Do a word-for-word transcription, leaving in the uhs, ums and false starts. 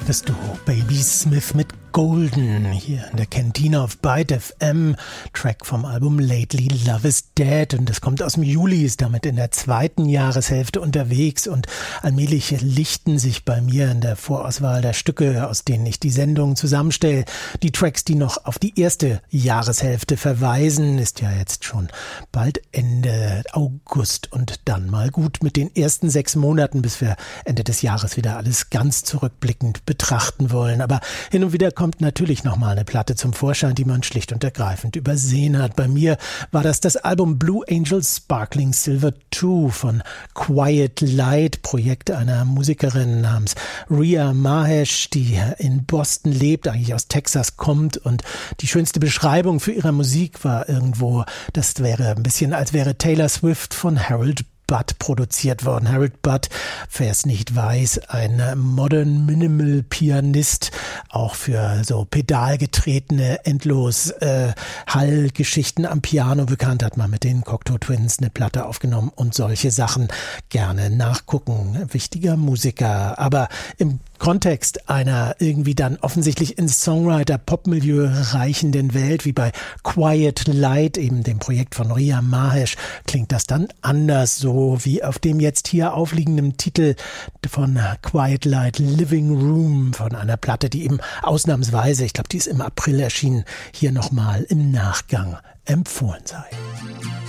Das Duo Baby Smith mit Golden hier in der Cantina auf Byte F M, Track vom Album Lately Love is Dead, und das kommt aus dem Juli, ist damit in der zweiten Jahreshälfte unterwegs, und allmählich lichten sich bei mir in der Vorauswahl der Stücke, aus denen ich die Sendung zusammenstelle, die Tracks, die noch auf die erste Jahreshälfte verweisen. Ist ja jetzt schon bald Ende August und dann mal gut mit den ersten sechs Monaten, bis wir Ende des Jahres wieder alles ganz zurückblickend betrachten wollen. Aber hin und wieder kommt kommt natürlich nochmal eine Platte zum Vorschein, die man schlicht und ergreifend übersehen hat. Bei mir war das das Album Blue Angel Sparkling Silver zwei von Quiet Light, Projekt einer Musikerin namens Rhea Mahesh, die in Boston lebt, eigentlich aus Texas kommt, und die schönste Beschreibung für ihre Musik war irgendwo, das wäre ein bisschen, als wäre Taylor Swift von Harold Budd produziert worden. Harold Budd, wer es nicht weiß, ein Modern Minimal Pianist, auch für so pedalgetretene endlos äh, Hallgeschichten am Piano bekannt, hat man mit den Cocteau Twins eine Platte aufgenommen und solche Sachen. Gerne nachgucken. Wichtiger Musiker, aber im Kontext einer irgendwie dann offensichtlich ins Songwriter-Pop-Milieu reichenden Welt, wie bei Quiet Light, eben dem Projekt von Rhea Mahesh, klingt das dann anders, so wie auf dem jetzt hier aufliegenden Titel von Quiet Light, Living Room, von einer Platte, die eben ausnahmsweise, ich glaube, die ist im April erschienen, hier nochmal im Nachgang empfohlen sei.